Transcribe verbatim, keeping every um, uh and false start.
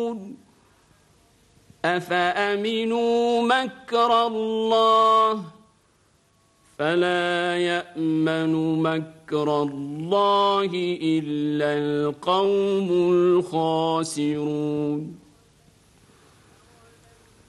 أفأمنوا مكر الله فلا يأمن مكر الله إلا القوم الخاسرون.